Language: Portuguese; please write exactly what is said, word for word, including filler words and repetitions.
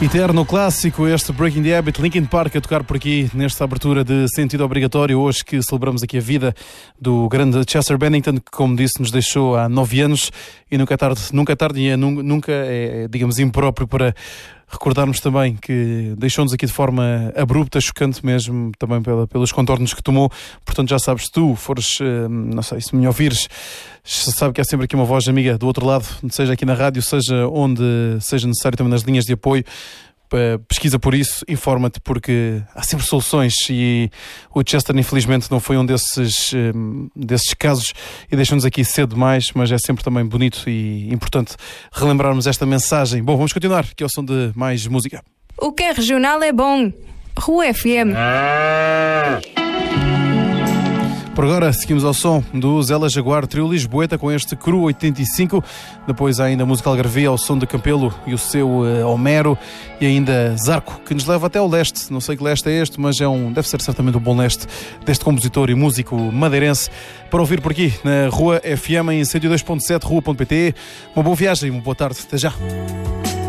Eterno clássico, este Breaking the Habit, Linkin Park a tocar por aqui nesta abertura de Sentido Obrigatório, hoje que celebramos aqui a vida do grande Chester Bennington, que, como disse, nos deixou há nove anos e nunca é tarde, nunca é tarde e é, nunca é, digamos, impróprio para recordarmos também que deixou-nos aqui de forma abrupta, chocante mesmo, também pela, pelos contornos que tomou. Portanto, já sabes, se tu fores, não sei, se me ouvires, sabe que há sempre aqui uma voz amiga do outro lado, seja aqui na rádio, seja onde seja necessário, também nas linhas de apoio. Pesquisa por isso, informa-te, porque há sempre soluções e o Chester infelizmente não foi um desses, desses casos e deixou-nos aqui cedo demais, mas é sempre também bonito e importante relembrarmos esta mensagem. Bom, vamos continuar, que é o som de mais música. O que é regional é bom. Rua F M. Por agora, seguimos ao som do Zélia Jaguar Trio Lisboeta com este Cru oitenta e cinco. Depois há ainda a música Algarvia ao som de Campelo e o seu uh, Homero. E ainda Zarco, que nos leva até ao leste. Não sei que leste é este, mas é um, deve ser certamente um bom leste deste compositor e músico madeirense. Para ouvir por aqui, na Rua F M, em cento e dois ponto sete, rua ponto pt. Uma boa viagem, uma boa tarde. Até já.